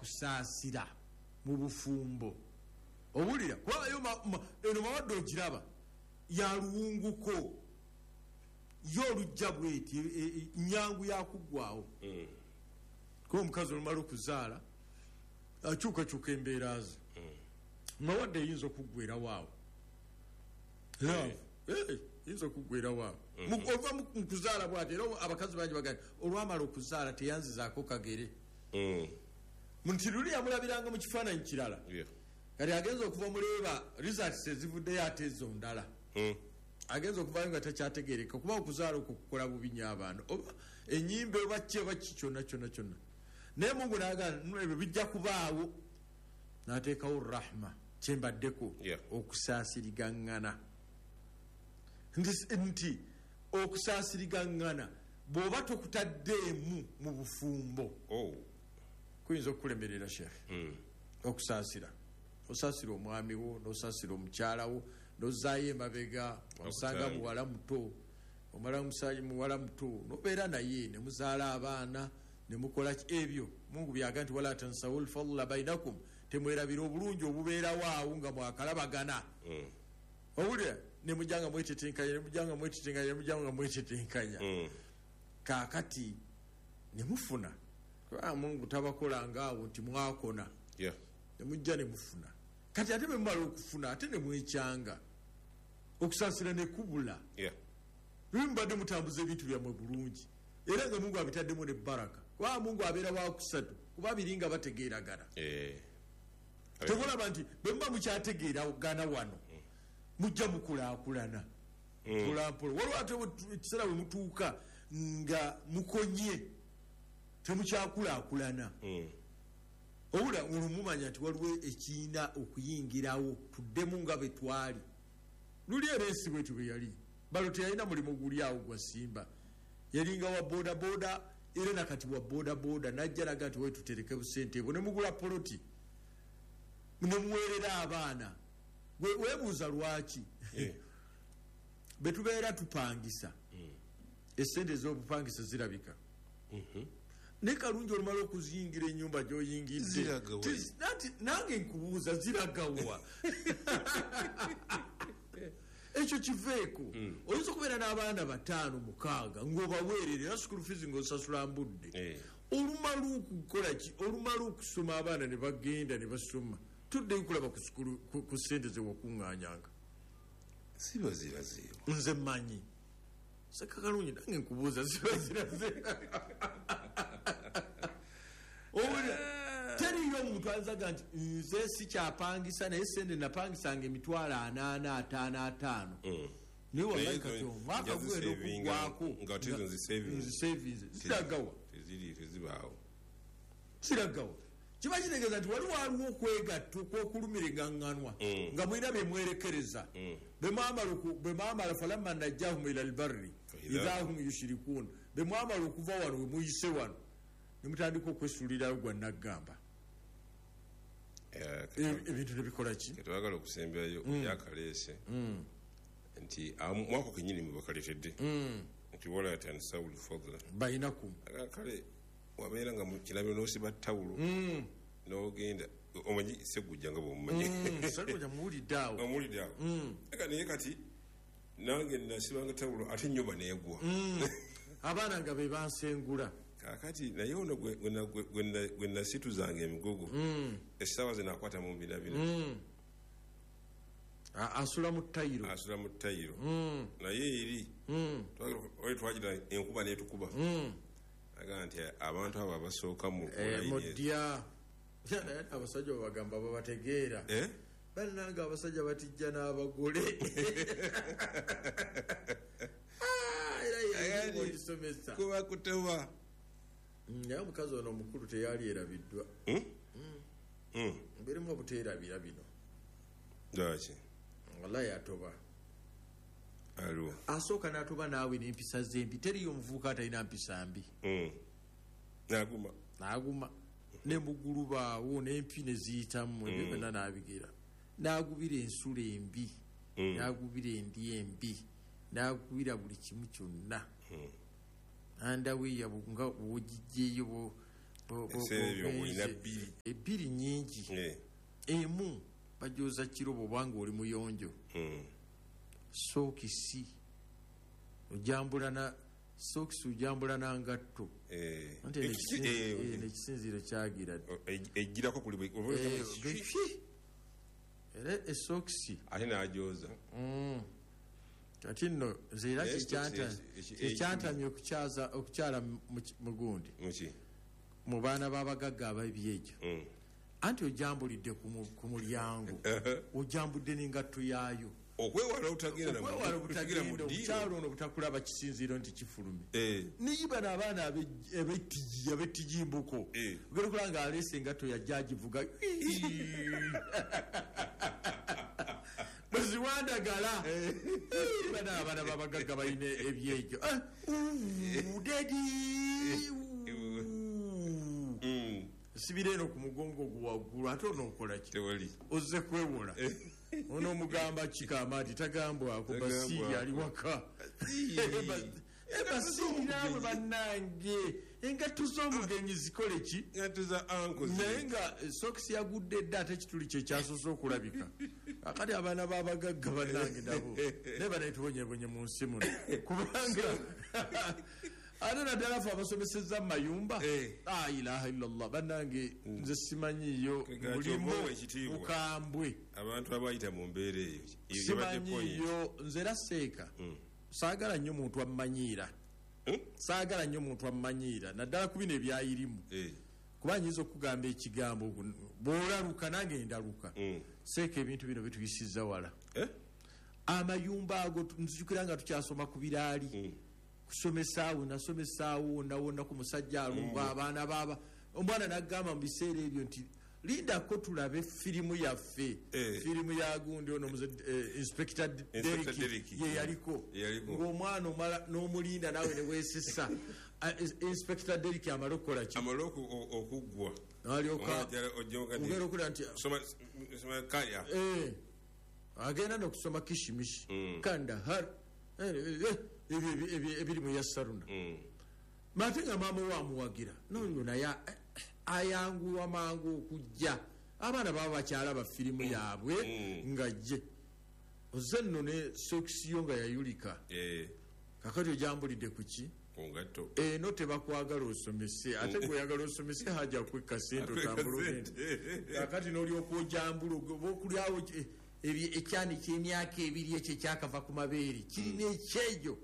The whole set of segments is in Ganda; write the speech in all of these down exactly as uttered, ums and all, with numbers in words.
kusaasira mu bufumbo obulira kwa yo eno mawadde ogiraba ya luwunguko yo lujja bweti nyangu yakugwawo mm. ko omukazi olumala okuzaala akyukakyuka embeera ze mm. mawadde eyinza okuggwera waawo love eh yinza okuggwera waawo ova mu kuzaala bwati era abakazi bangi bagamba olwamala okuzaala teyanzizaako kagere mm. muntu luli yamulabiranga mu kifaananyi kirala yeah. kati agenza okuva muleeba results ezivuddeyo ate ezo ndala mm. agenza okuvayo nga takyategereka kuba okuzaala okwo kukola bubi nnyo abaana oba enyimba oba ki oba ki kyonna kyonna kyonna naye mungu nagamba ebyo bijja kubaawo n'ateekawo rahma kyembaddeko yeah. okusaasirigaŋŋana nti okusaasirigaŋŋana bw'oba tokutaddeemu mu bufumbo oh. kuyinza okukulemerera shekhe mm. okusaasira osaasira omwami wo n'osaasira omukyala wo n'ozaayo emabega omusanga muwala muto omala musayi muwala muto n'obeera naye ne muzaala abaana ne mukola ebyo mungu byaga nti wala tansawu lfadla bainakum temwerabira obulungi obubeerawo awo nga mwakalabagana mm. owulira ne mujanga mwetetenkanya ne mujanga mwetetenkanya ne mujanga mwetetenkanya mm. kaakati ne mufuna kwa mungu tabakola ngaawo nti mwakona yeah. ne mujja ne mufuna kati ate bwe mumala okufuna ate ne mwekyanga okusaasira ne kubula yeah. mbadde mutambuza ebintu byammwe bulungi era nga mungu abitaddemu ne baraka kuba mungu abeera wakusatu kuba abiri nga bategeeragana eh. tekulaba nti bwe muba mukyategeeragana wano mm. mujja mukulaakulana mm. polampola waliwo ate ekiseera bwe mutuuka nga mukonye temukyakulaakulana mm. obula olumumanya nti waliwo ekiina okuyingirawo tuddemu nga bwe twali luli ereesi bwetu bwe yali balo teyalina mulimu guli awo gwa simba yalinga wa boda boda era nakati wa boda boda najja naga nti wetutereke busente bwo ne mugula poloti ne muweerera abaana weebuuza lwaki yeah. betubeera tupangisa mm. essente z'obupangisa zirabika mm-hmm. ne kalungi olumala okuziyingira ennyumba gy'oyingidde nange nkubuuza ziragawa ekyo kiveeko mm. oyinza okubeera n'abaana bataano mukaaga ng'obaweerere era school fees ng'osasula mbudde eh. olumala okukola ki olumala okusoma abaana ne bagenda ne basoma tuddeyo kulaba ku ssente zewakuŋŋaanyanga siba ziraze nze mmanyi seka kalungi nange nkubuuza ziba ziraze obula teriyo omuntu azaga nti nze sikyapangisa naye sente napangisanga emitwalo anaana ataano ataano naye wallahi kati omwaka gwenda okugwako nzisavinze ziragawa tezibaawo ziragawa kiba kitegeeza nti wali waliwo okwegatta okwokulumira engaŋŋanwa nga mwina bemwerekereza bemwamala falamma najjahum ila albarri idha hum yushirikuun bemwamala okuva wano wemuyise wano nemutandika okwesuulirayo gwa naggamba ebintu nebikola ki twagala okusemberayo yakaleese nti mwako kenyini mubakaletedde nti wala tansawu lfadla bainakum kale wabeera nga mukirabiro n'osiba ttawulo n'ogenda omanyi segujja nga bwomumanyi segujja muwulidde awo omuwulidde awo eka naye kati nange nasibanga ttawulo ate ennyumba neegwa abaana nga be bansengula kakati naye ono gwe nasituzanga emigogo essaawa ze nakwata mu mbina bino asula mu ttayiro asula mu ttayiro naye eri twagira enkuba netukuba aga nti abantu abo abasooka mu modya abasajja babagamba babategeera balinanga abasajja batijja n'abagole era yisomesa kuba kutewa naye omukazi ono omukulu teyali erabiddwa mberimu obuteerabira bino daki wallahi atoba aliwo asooka n'atoba naawe n'empisa zembi teriyo omuvubuka atalina mpisa mbi naguma naguma nemugulu baawo n'empi ne ziyitamu ebyo byonna n'abigera n'agubira ensula embi n'agubira endi embi n'agubira buli kimu kyonna nandaweya nga bwogijjeeyo bbiri nyingi emu bajoza kirobo bwanga oli muyonjo sokisi ojambula na sokisi ojambula na ngatto nekisinziiro kyagira ejjirako kuli era esokisi ate najoza kati nno nze era kekyantamye okukyala mugundi mu baana b'abagagga ab'ebyejo anti ojambulidde ku mulyango ojambudde n'engatto yaayo okwewala obutagenda obukyalo ono butakulaba kisinziiro nti kifulumye niye bano abaana abetijimbuko ogenda okulaba nga aleese engatto yajja agivuga bweziwandagala bano abaana babagagga balina ebyejo dedi sibira eno ku mugongo guwaggulu ate onookolaki ozze kwewola onoomugamba kikamaati tagambwako basiiri ali waka basiiri naabwe bannange engatto z'omugenyi zikole ki naye nga sokisi yagudde edda ate kituli kyekyasoose okulabika akati abaana babagagga bannange nabo naye banaitubonyebonye mu nsi muno kubanga ate naddala fe abasomeseza mu mayumba la ilaha illallah bannange nze simanyiiyo mulimu bukambwe abantu abayita mu mbeera eyo simanyiiyo nze era seeka saagala nnyo muntu ammanyiira saagala nnyo muntu ammanyiira naddala ku bino ebyayirimu kuba nyinza okugamba ekigambo bw'olaluka nange ndaluka seeka ebintu bino bituyisizza wala amayumba ago nzijukira nga tukyasoma ku biraali kusomesaawo nasomesaawo nawona ku musajja alumba abaana baba omwana nagamba mu biseera ebyo nti lindako tulabe firimu yaffe firimu ya gundi ono inspector Derek ye yaliko ng'omwana omala n'omulinda nawe ne weesesa inspector Derek amala okukola ki amala okuggwa alyoka ogera okula nti agenda n'okusoma kishimishi kandahar ebiri mu yassaruna mate nga maama wamuwagira noyo naye ayanguwa mangu okujja abaana baba bakyalaba firimu yaabwe nga jje ozze nno ne sokisiyo nga yayulika kakati ojambulidde ku ki eno tebakwagala osomese ate gweoyagala osomese haja kwekka sente otambula kakati n'olyoka ojambula okulyawo ekyanika emyaka ebiri ekyo ekyakava ku mabeere kirina ekyejo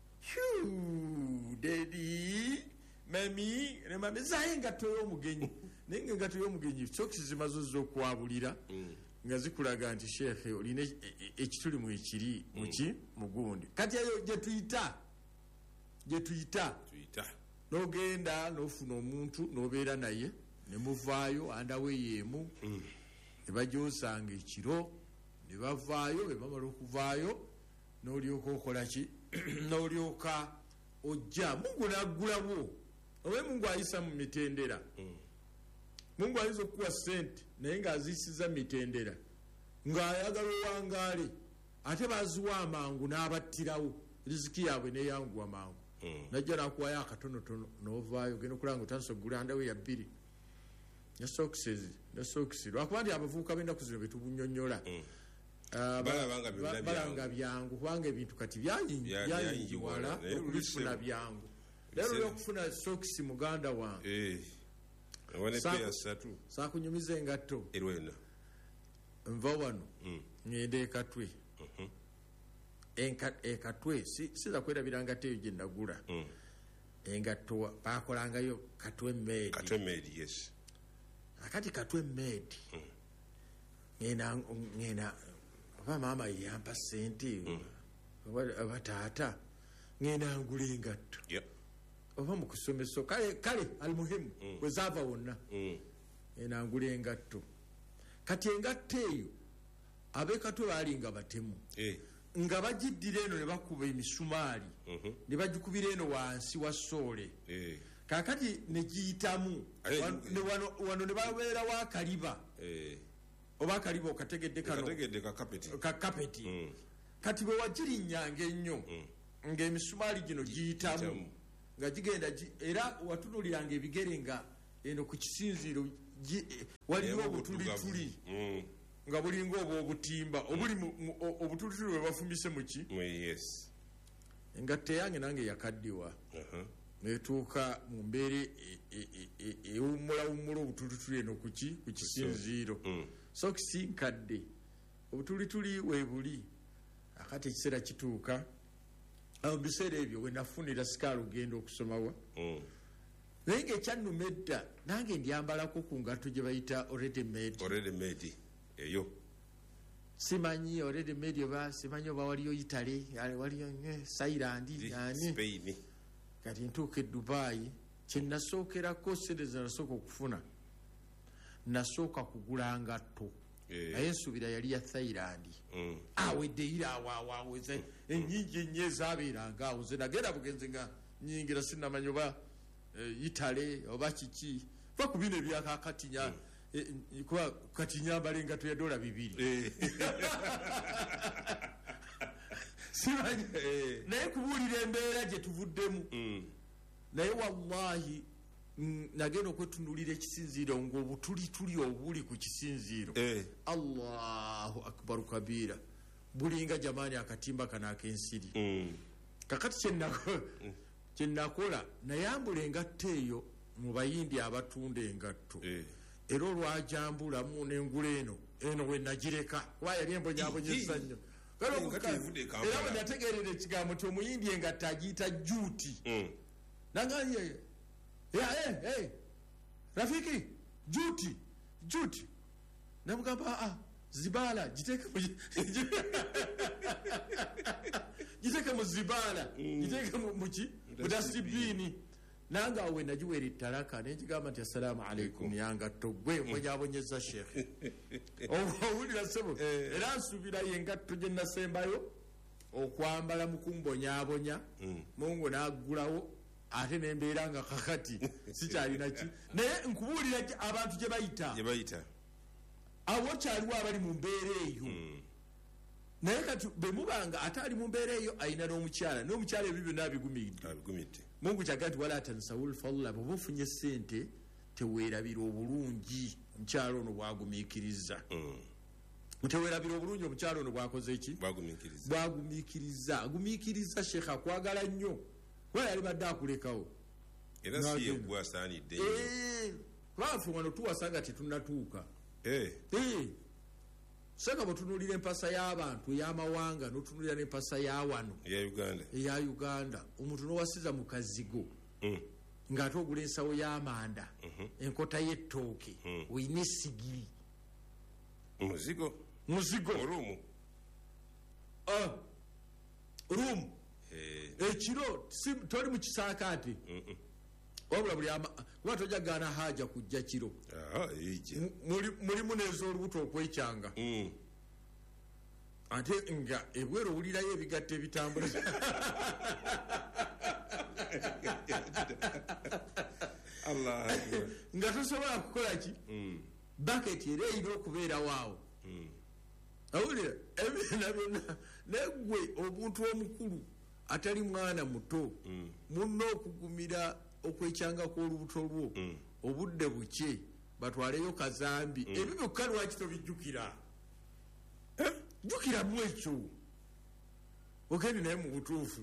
dedi mami ne mami zaye engatto y'omugenyi naye nga engatto y'omugenyi sokisi zimaze oz'okwabulira nga zikulaga nti sheekhe olina ekituli mu ekiri muki mugundi kati eyo gyetuyita gyetuyita n'ogenda n'ofuna omuntu n'obeera naye ne muvaayo andawe yeemu ne bajosanga ekiro ne bavaayo be bamala okuvaayo n'olyoka okola ki n'olyoka ojja mungu naggulawo oba mungu ayisa mu mitendera mungu ayinza okukuwa sente naye ng'aziyisiza mitendera ng'ayagala owangaale ate baziwa amangu n'abattirawo riziki yaabwe neyanguwa mangu najja nakuwayo akatonotono n'ovaayo genda okulanga otandisa okugula ndawe ya bbiri nesokisi lwakuba nti abavubuka b'ennaku zino betubunyonyola balanga byangu kubanga ebintu kati byayingiwala okubifuna byangu leero lyokufuna sokisi muganda wange sakunyumiza engatto nva wano ngenda ekatwe ekatwe siza kwerabira ngatto eyo gye nagula engatto bakolangayo katwe meedi akati katwe meedi ngenda oba maama yeyampa sente oba taata ngenda ngula engatto oba mu kusomeso kale alimuhimu bwezaava wonna ngenda ngula engatto kati engatto eyo ab'ekatwe baali nga batemu nga bagiddira eno ne bakuba emisumaali ne bagikubira eno wansi wa soole kakati ne giyitamu wano ne babeerawo akaliba oba akaliba okategedde kano ka kapeti kati bwe wagirinnyanga ennyo ng'emisumaali gino giyitamu nga gigenda era watunuliranga ebigere nga eno ku kisinziiro waliwo obutulituli nga bulinga obwo obutimba obuli obutulituli bwe bafumbise muki engatte yange nange yakaddiwa netuuka mu mbeera ewummulawummula obutulituli eno kuki ku kisinziiro so kisinkadde obutulituli weebuli akati ekiseera kituuka awo mu biseera ebyo we nafunira sikaala ogenda okusomawa naye ngaekyannuma edda nange ndyambalako ku ngatto gye bayita already made eyo simanyi already made oba simanyi oba waliyo Italy waliyo Sairandi ani kati ntuuka e Dubai kyenasookerako sente zenasooka okufuna nasooka kugula ngatto naye nsuubira yali ya Thailand awedde ira awawaweze ennyingi ennyo ezaabeeranga awo ze nagenda bugenzi nga nyingira sinnamanyi oba Italy oba kiki va ku bino ebyakakatinya kuba kati nyambala engatto ya dola bibiri simanyi naye kubuulira embeera gye tuvuddemu naye wallahi nagenda okwetunulira ekisinziiro ng'obutulituli obuli ku kisinziiro allahu akbaru kabira bulinga jamaani akatimba kano ak'ensiri kakati kyenakola nayambula engatto eyo mu bayindi abatunda engatto era olwajambulamu n'engula eno eno we nagireka kuba yali embonyabonyeza nnyo era we nategeerera ekigambo nti omuyindi engatto agiyita juuti nangaye rafiki juuti juuti namugamba aa zibala giteeke mu zibala giteeke muki budasibiini nange awe nagiweera ettalaka nenjigamba nti assalaamu alaikum yangatto gwe mbonyabonyeza shekhe owulira sebo era nsuubirayo engatto gye nasembayo okwambala mu kumbonyabonya mungu n'aggulawo ate nembeera nga kakati sikyalina ki naye nkubuulira abantu gye bayita abo kyaliwo abali mu mbeera eyo naye kati bwe mubanga ate ali mu mbeera eyo ayina n'omukyala n'omukyala ebyo byonna abigumidde mungu kyaga nti wala tansawul fadla bwoba ofunye sente teweerabira obulungi omukyala ono bwagumiikiriza teweerabira obulungi omukyala ono bwakoze ki bwagumiikiriza agumiikiriza shekha akwagala nnyo kuba yali badde akulekawo era siye gwasaanidde lwafe wano tuwasanga tetunnatuuka sanga bwetunuulira empasa y'abantu ey'amawanga notunulira n'empasa ya wano eya Uganda omuntu n'owasiza mu kazigo ng'ate ogula ensawo y'amanda enkota y'ettooke oyina essigiri muzigo muzigo rumu ekiro toli mu kisaakaate wabula buli kuba tojagaana haja kujja kiro mulimu n'ez'olubuto okwekyanga ate nga ebwero owulirayo ebigatto ebitambula nga tosobola kukola ki baketi era erina okubeerawo awo awulira ebyona byonna neggwe omuntu omukulu atali mwana muto munno okugumira okwekyanga kw'olubuto lwo obudde buke batwaleyo kazambi ebyo byokka lwaki tobijjukira jjukiramu ekyo ogende naye mu butuufu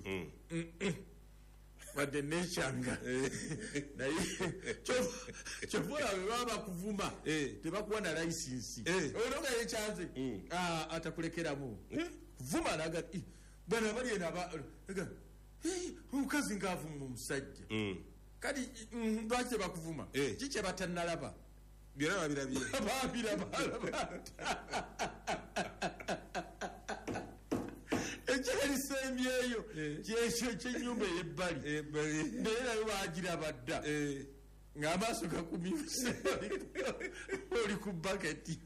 wadde nekyanga naye kyovola bwe baba bakuvuma tebakuwa na layisinsi onoga yekyanze atakulekeramu vuma naga bwana bali eno omukazi ngaavuma omusajja kati lwaki tebakuvuma kikye batannalaba byonna babirabye babiraba ekyerisemyeyo kyekyo kyenyumba eyebbali naye nayo bagiraba dda ng'amaaso gakumyuse oli ku baketi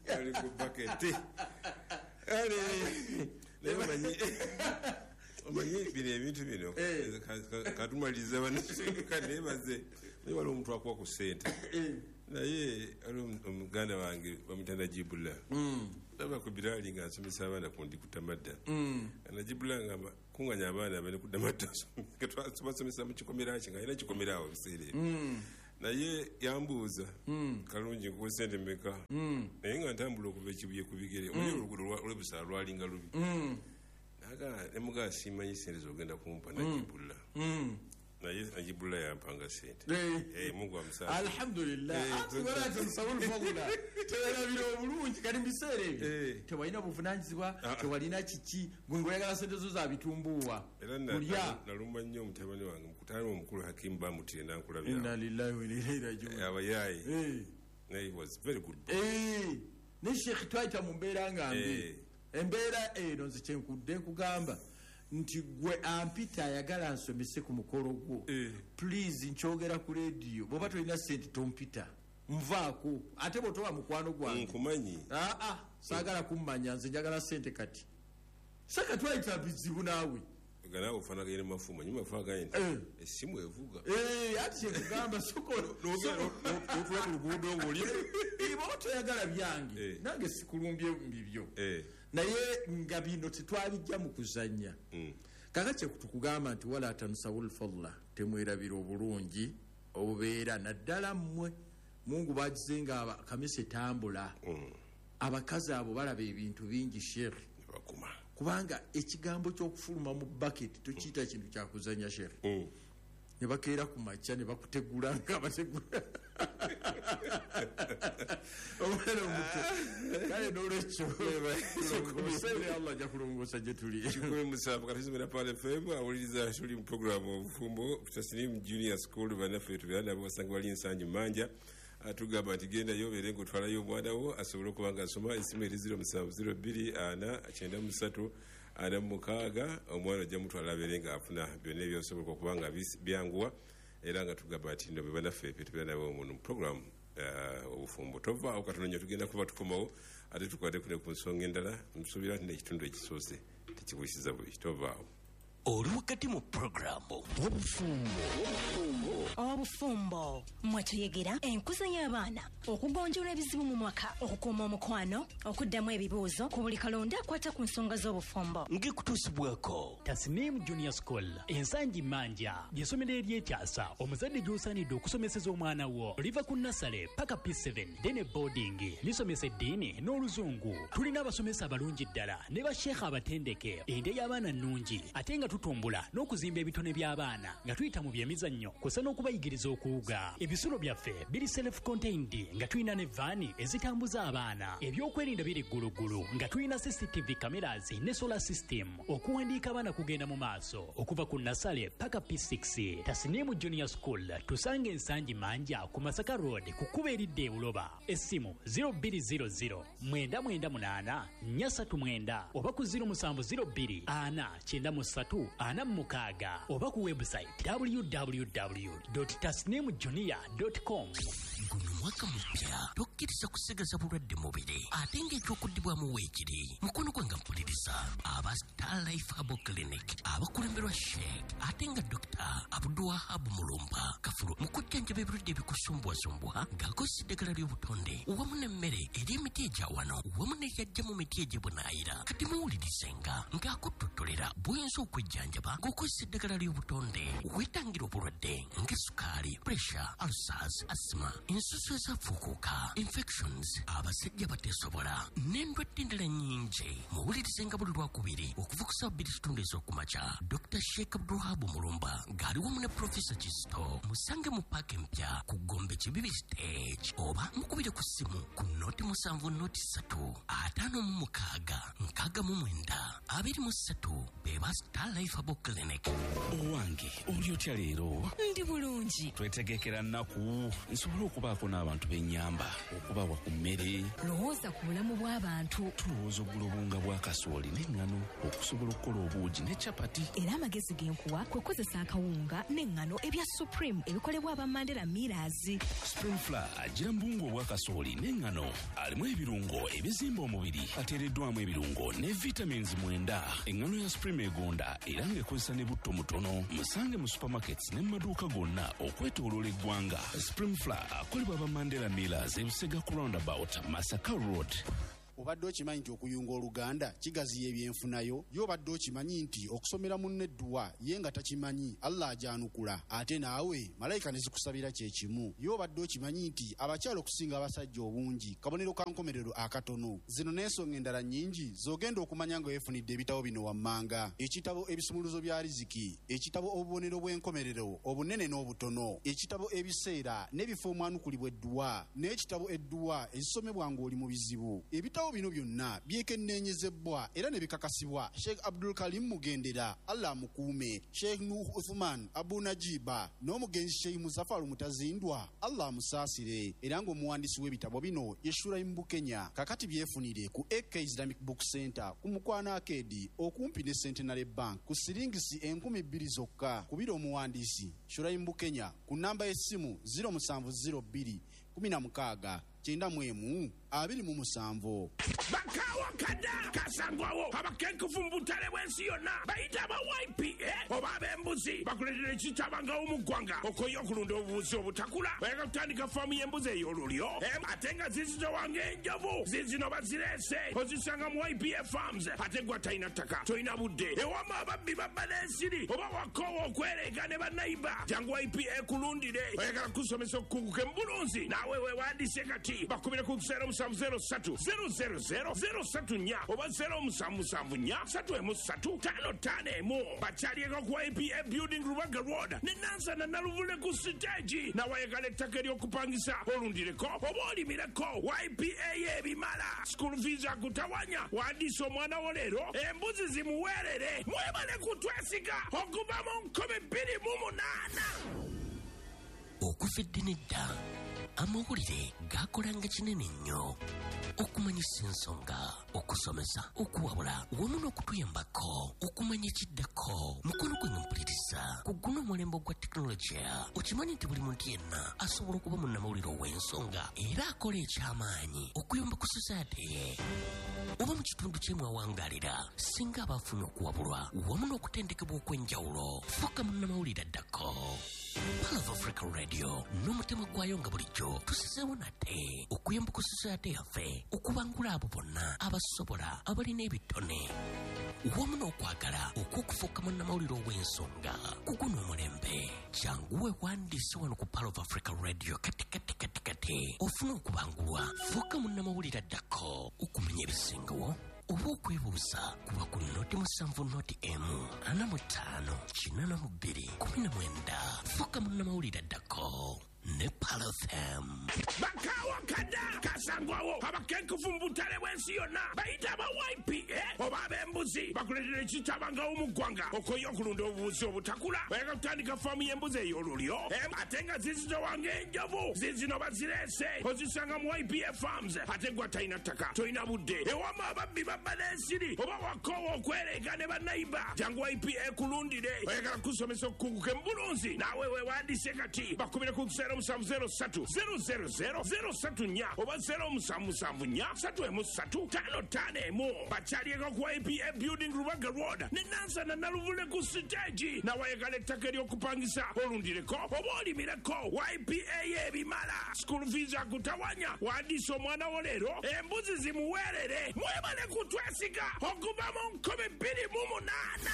omanyi bino ebintu bino katumaliriza banayebaze naye wali omuntu akuwa ku ssente naye ali omuganda wange bamuyita Najibullah aba ku biraali nga nsomesa abaana ku ndi kutamadda Najibullah ngamba kunganya abaana bane ku damadda basomesa mu kikomera kye nga alina kikomera awo ebiseera ebyo naye yambuuza kalungi nkuwa sente mmeka naye nga ntambula okuva ekibuye ku bigere omanyi oluguudo olw'ebusala lwalinga lubi naga nemugaa simanyi sente zogenda kumpa najibula naye najibula yampanga sente mungu amusaala alhamdulillah nsabulufabula tewerabira obulungi kati mubiseera ebyo tewalina buvunanyizibwa tewalina kiki gwengoyagala sente zo zabitumbuwa era nalumba nnyo omutabani wange mukutani omukulu hakimu bamutire nankulabya inna lillahi wa inna ilaihi rajiun abayaye he was very good ne sheikh twaita mu mbeera nga mbi embeera eno nzikyenkudde nkugamba nti gwe ampita ayagala nsomese ku mukolo gwo please nkyogera ku radio bwoba tolina sente tompita nvaako ate bwotoba mukwano gwange nkumanyi aa saagala kummanya nze njagala sente kati saka twayita bizibu naawe ganawe ofanagane mafumu nyuma fagane esimu evuga ati kyekugamba sokotula ku luguudo ng'oli ibo toyagala byange nange sikulumbye mbibyo naye nga bino tetwabijja mu kuzannya kaka kyekutukugamba nti wala tansawul fadla temwerabira obulungi obubeera naddala mmwe mungu bagize nga kamisa etambula abakazi abo balaba ebintu bingi sheikh kubanga ekigambo ky'okufuluma mu bucket tokiyita kintu kyakuzanya sheikh ne bakeera ku makya ne bakutegula nga bategula omwana omuto kale n'olwekyo omuseere allah ajja kulongoosa gye tuli kikumi musanvu katuzimira pale fm awuliriza tuli mu programu obufumbo Tasnim Junior School bannaffe tubeera nabo basanga bali nsangi manja atugamba nti genda yobeere ng'otwalayo omwana wo asobole okuba nga asoma esimu eri ziro musanvu ziro bbiri ana kyenda musatu ana mukaaga omwana ojja mutwala abeere nga afuna byonna ebyosoboka okuba nga byanguwa era nga tugamba nti no be bannaffe pe tubeera nabo mu programu obufumbo tovaawo katononyo tugenda kuba tukomawo ate tukwate kune ku nsonga endala nsuubira nti n'ekitundu ekisoose tekibwisiza buli tovaawo oli wakati mu programu obufumbo obufumbo mwetuyegera enkuza y'abaana okugonjoola ebizibu mu mwaka okukuuma omukwano okuddamu ebibuuzo ku buli kalonda akwata ku nsonga z'obufumbo ng'ekutuusibwako Tasnim Junior School ensangi manja ly'essomero eryekyasa omuzadde gy'osaanidde okusomeseza omwana wo liva ku nasale paka P seven dene boarding lisomesa eddiini n'oluzungu tulina abasomesa abalungi ddala ne basheekha abatendeke ende y'abaana nnungi ate nga tutumbula n'okuzimba ebitone by'abaana nga tuyita mu byemizannyo kusa n'okubayigiriza okuwuga ebisulo byaffe biri self contained nga tulina ne vaani ezitambuza abaana ebyokwerinda biri ggulugulu nga tulina C C T V cameras ne solar system okuwandiika abaana kugenda mu maaso okuva ku nasale paka P six Tasnim Junior School tusange ensangi manja ku Masaka Road ku kuba eridde Buloba essimu zero two zero zero nine nine eight nine three nine oba ku zero seven zero two ana nine three ana mukaaga oba ku website w w w dot tasnim junior dot com. guno mwaka mupya tokkiriza kusigaza bulwadde mubiri ate ng'ekyokuddibwamu weekiri mukono gwange mpuliriza aba Star Life Herbal Clinic abakulemberwa Sheikh ate nga Dr. Abdulwahab Mulumba kafulu mu kujjanjaba ebirwadde ebikusumbwasumbwa ng'akozesa eddagala ly'obutonde wamu n'emmere eri emiti egya wano wamu n'eyajja mu miti egy'ebunaayira kati muwulirizenga ng'akuttotolera bw'oyinza okwejjanjaba ng'okozesa eddagala ly'obutonde weetangira obulwadde ng'essukaali pressure ulcers asthma ensusu ezafuukuuka infections abasajja bateesobola n'endwadde endala nnyingi muwulirizenga buli lwakubiri okuva ku ssaawa bbiri kitundu ez'okumakya Dr. Sheikh Abdulwahab Mulumba ng'ali wamu ne Professor Kisto musange mu paaka empya ku Gombe Kibibi stage oba mukubire ku ssimu ku noti musanvu noti ssatu ataano mu mukaaga nkaaga mu mwenda abiri mu ssatu beba Star Life Herbal Clinic. Owange oli otya leero? Ndi bulungi. Twetegekera nnaku nsobole okubaako n'abantu b'ennyamba okubawa ku mmere. Lowooza ku bulamu bw'abantu. Tulowooza oggula obunga bwa kasooli n'eŋŋano okusobola okukola obuugi ne capati. Era amagezi genkuwa kwe kukozesa akawunga n'eŋŋano ebya Supreme ebikolebwa aba Mandela Millers. Spring Flour agira mbungu obwa kasooli n'eŋŋano alimu ebirungo ebizimba omubiri ateereddwamu ebirungo ne vitamins mwenda. Eŋŋano ya Supreme egonda era ng'ekozesa ne butto mutono musange mu supermarkets ne mu maduuka gonna okwetooloola eggwanga. Spring Flour akolebwa aba Mandela Millers ebisega ku roundabout Masaka Road. obadde okimanyi nti okuyunga oluganda kigaziya ebyenfunayo yo obadde okimanyi nti okusomera munne edduwa ye nga takimanyi Allah ajanukula ate naawe malayika ne zikusabira kye kimu yo obadde okimanyi nti abakyala okusinga abasajja obungi kabonero ka nkomerero akatono zino n'ensonga endala nnyingi z'ogenda okumanya nga weefunidde ebitabo bino wammanga ekitabo ebisumuluzo bya riziki ekitabo obubonero bw'enkomerero obunene n'obutono ekitabo ebiseera n'ebifo omwanukulibwa edduwa n'ekitabo edduwa ezisomebwa ng'oli mu bizibu ebitabo bino byonna byekenneenyezebwa era ne bikakasibwa Sheikh Abdul Karim Mugendera Allah mukuume Sheikh Nuh Uthman Abu Najiba n'omugenzi Sheikh Muzaffar Mutazindwa Allah musaasire era ng'omuwandiisi w'ebitabo bino Yeshura mu Kenya kakati byefunire ku A K Islamic Book Center ku Mukwana Arcade okumpi ne Centenary Bank ku siringisi enkumi bbiri zokka kubira omuwandiisi Shura mu Kenya ku namba y'essimu zero seven zero two kumi na mukaaga kyenda mu emu abiri mu musanvu bakawa kada kasangwawo abakenkufu mbutale bwensi yonna bayita aba Y P A oba ab'embuzi bakuletera ekitabanga omugwanga okoye okulunda obubuzi obutakula oyagala kutandika faamu y'embuzi ey'olulyo ate nga zizito wange enjovu zizino bazirese ozisanga mu Y P A Farms ate gwa talina ttaka tolina budde ewama ababbi babba n'ensiri oba wakoowa okwereega ne bannayiba jangu Y P A kulundire oyagala kusomesa okukunguka embulunzi naawe weewandise kati bakubire ku zero musanvu zero ssatu zero zero zero zero ssatu nnya oba zero musanvu musanvu nnya ssatu emu ssatu ttaano ttaano emu bakyalieko ku Y P A Building Rubaga Road ne Nansana Naluvule ku siteegi nawayagala ettaka ery'okupangisa olundireko oba olimireko Y P A y'ebimala school fees akutawanya wandiisa omwana wo leero embuzi zimuweerere mwebale kutwesiga okuva mu nkumi bbiri mu munaana okuva eddene dda amawulire gakolanga kinene nnyo okumanyisa ensonga okusomesa okuwabula wamu n'okutuyambako okumanya ekiddako mukono gwe mpuliriza ku guno omulembe gwa tekinologiya okimanyi nti buli muntu yenna asobola okuba munnamawulire ow'ensonga era akola eky'amaanyi okuyamba ku society ye oba mu kitundu kyemwawangaalira singa abaafuna okuwabulwa wamu n'okutendekebwa okw'enjawulo fuuka munnamawulire addako Pearl of Africa Radio n'omutima gwayo nga bulijjo tusizeewo nate okuyamba ku society yaffe okubangula abo bonna abasobola abalina ebitone wamu n'okwagala okw'okufuuka munnamawulire ow'ensonga ku guno omulembe janguwe wandiise wano ku Pearl of Africa Radio kati kati kati kati ofuna okubangulwa fuuka munnamawulire addako okumanya ebisingawo oba okwebuuza kuba ku noti musanvu noti emu ana mu ttaano kinana mu bbiri kumi na mwenda fuuka munnamawulire addako ne Pearl F M bakawa kada kasangwawo abakenkufu mbutale bwensi yonna bayita aba Y P A oba ab'embuzi bakuletera ekitabanga omugwanga okoye okulunda obubuzi obutakula oyagala kutandika faamu y'embuzi ey'olulyo ate nga zizito wange enjovu zizino bazirese ozisanga mu Y P A Farms ate gwa talina ttaka tolina budde ewama ababbi babba n'ensiri oba wakoowa okwereega ne bannayiba jangu Y P A kulundire oyagala kusomesa okukunguka embulunzi naawe weewandise kati bakubire ku zero musanvu zero ssatu zero zero zero zero ssatu nnya oba zero musanvu musanvu nnya ssatu emu ssatu ttaano ttaano emu bakyalieko ku Y P A Building Rubaga Road ne Nansana Naluvule ku siteegi nawayagala ettaka ery'okupangisa olundireko oba olimireko Y P A y'ebimala school fees akutawanya wandiisa omwana wo leero embuzi zimuweerere mwebale kutwesiga okuva mu nkumi bbiri mu munaana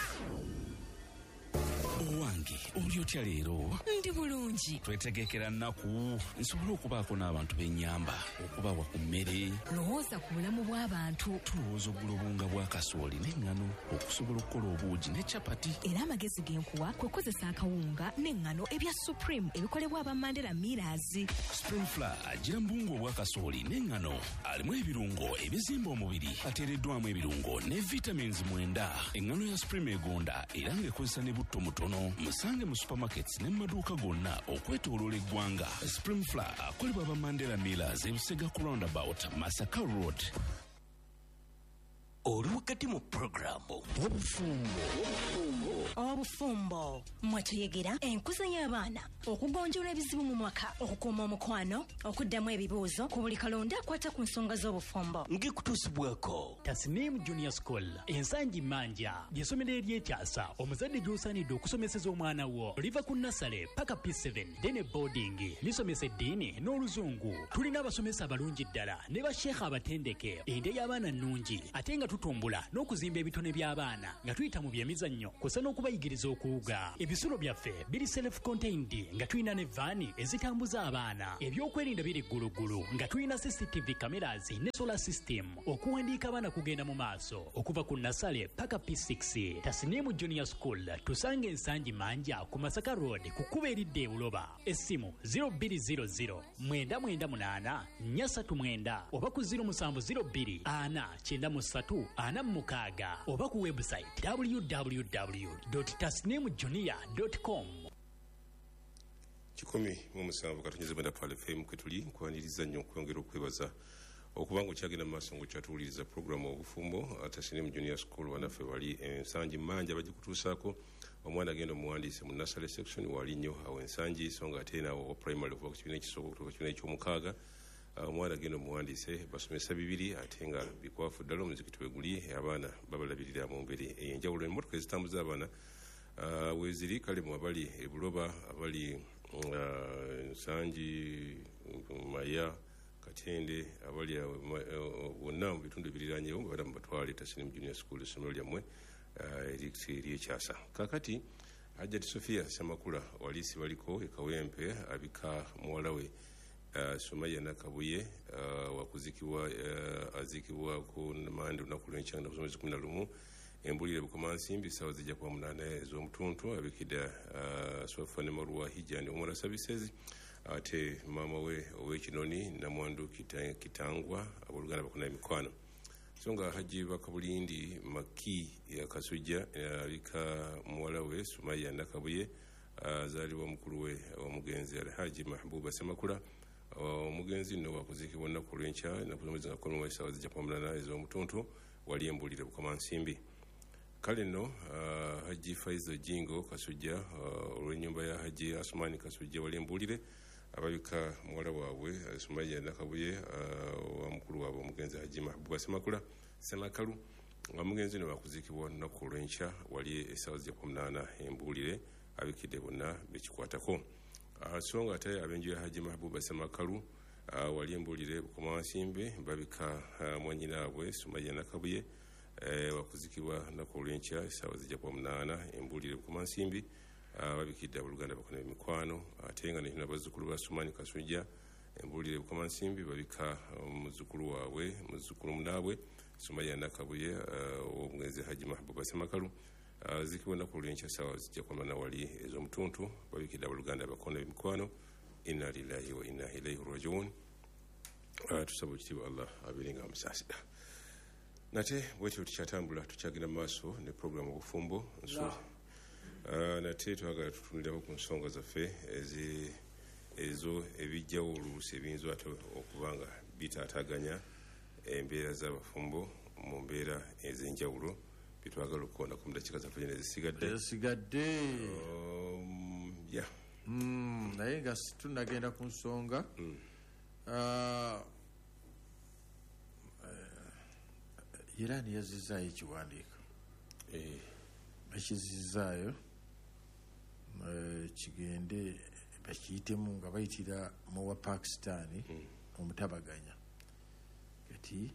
owange oli otya leero ndi bulungi twetegekera nnaku nsobole okubaako n'abantu b'ennyamba okubawa ku mmere lowooza ku bulamu bw'abantu tulowooza oggula obunga bwa kasooli n'eŋŋano okusobola okukola obuugi ne capati era amagezi genkuwa kwe kozesa akawunga n'eŋŋano ebya supreme ebikolebwa aba Mandela Millers spring flour agira mbungu obwa kasooli n'eŋŋano alimu ebirungo ebizimba omubiri ateereddwamu ebirungo ne vitamins mwenda eŋŋano ya supreme egonda era ng'ekozesa ne butto mutono musange mu supermarkets ne mu maduuka gonna okwetooloola eggwanga spring flour akolebwa aba Mandela Millers ebisega ku roundabout Masaka Road oli wakati mu puroguramu obufumbo obufumbo mwe tuyegera enkuza y'abaana okugonjoola ebizibu mu mwaka okukuuma omukwano okuddamu ebibuuzo ku buli kalonda akwata ku nsonga z'obufumbo ng'ekutuusibwako Tasnim Junior School ensangi manja ly'essomero ery'ekyasa omuzadde gy'osaanidde okusomeseza omwana wo liva ku nasale paka P seven dene boarding lisomesa eddiini n'oluzungu. Tulina abasomesa abalungi ddala ne basheekha abatendeke, ente y'abaana nnungi ate nga tutumbula n'okuzimba ebitone by'abaana nga tuyita mu byemizannyo kusa n'okubayigiriza okuwuga. Ebisulo byaffe biri self contained nga tulina ne vaani ezitambuza abaana. Ebyokwerinda biri ggulugulu nga tulina C C T V cameras ne solar system okuwandiika abaana kugenda mu maaso okuva ku nasale paka P six. Tasnim Junior School tusange ensangi manja ku Masaka Road ku kkubo eridde e Buloba. Essimu zero two zero zero mwenda mwenda munaana nnya ssatu mwenda oba ku zero seven zero two ana kyenda mu ssatu ana mu mukaaga oba ku website w w w dot tasnim junior dot com. kikumi mu musanvu katonnyeze mwenda Pal F M kwe tuli nkwaniriza nnyo okwongera okwebaza okuba nga okyagenda mu maaso ng'okyatuwuliriza puroguramu obufumbo. Tasnim Junior School wanaffe wali ensangi manja bajja kutuusaako omwana agenda omuwandiise mu nasale section wali nnyo awo ensangi so nga ate naawo primary okuva ku kibiina ekisooka okutuuka ku kibiina ekyomukaaga omwana agenda omuwandiise basomesa bibiri ate nga bikwafu ddala omuzikiti we guli abaana babalabirira mu mbiri ey'enjawulo. emmotoka ezitambuza abaana weeziri kale mu abali ebuloba abali ensangi maya katende abali bonna mu bitundu ebiriranyewo nga bada mu batwale Tasnim Junior School essomero lyammwe eryekyasa. Kakati Hajjat Sofia Samakula wali sibaliko ekawempe abika muwala we Sumaya Nakabuye wakuzikibwa azikibwa ku mande lunaku lw'enkya nga kusomesa kumi na lumu embulire bukomansimbi ssaawa zijja kuba munaana ez'omutuntu abikidde Swafa ne Marwa Hijani Omara Services ate maama we ow'ekinoni Namwandu Kitangwa abooluganda bakuna emikwano so nga Haji Bakabulindi Maki yakasujja abika muwala we Sumaya Nakabuye azaalibwa mukulu we omugenzi Alhaji Mahbuba Semakula omugenzi nno wakuzikibwa olunaku lw'enkya nakusomeza nga kumi essaawa zijja kuba munaana ez'omutuntu wali embulire bukomansimbi. Kale nno Haji Faizo Jingo Kasujja olw'ennyumba ya Haji Asumani Kasujja wali embulire ababika muwala waabwe Sumaya Nakabuye wa mukulu waabwe omugenzi Haji Mahbuba Semakula Semakalu omugenzi nno wakuzikibwa olunaku lw'enkya wali essaawa zijja kuba munaana embulire abikidde bonna bekikwatako. So nga ate ab'enju ya Haji Mahbuba Semakalu wali embulire bukomansimbi babika mwanyinaabwe Sumaya Nakabuye wakuzikibwa naku olw'enkya essaawa zijja kuba munaana embulire bukomansimbi babikidde abooluganda bakona emikwano ate nga nekina bazzukulu ba Sumani Kasujja embulire bukomansimbi babika muzzukulu waabwe muzzukulu munaabwe Sumaya Nakabuye omugenzi Haji Mahbuba Semakalu zikibwa naku olw'enkya essaawa zijja kuba munaana wali ez'omutuntu babikidde abooluganda bakona emikwano. Inna lillahi wa inna ilaihi rajiun. Tusaba ekitiibwa Allah abeerenga amusaasira. Nate bwetyo tukyatambula tukyagenda mu maaso ne puroguramu obufumbo nate twagala tutunulirako ku nsonga zaffe ezo ebijjawo oluusi ebiyinza ate okuba nga bitaataganya embeera z'abafumbo mu mbeera ez'enjawulo byetwagala okukonda ku mudakiika zaffe gyena ezisigadde ya naye nga tunagenda ku nsonga Iran yazizaayo ekiwandiiko bakizizaayo kigende bakiyitemu nga bayitira mu wa Pakistani omutabaganya kati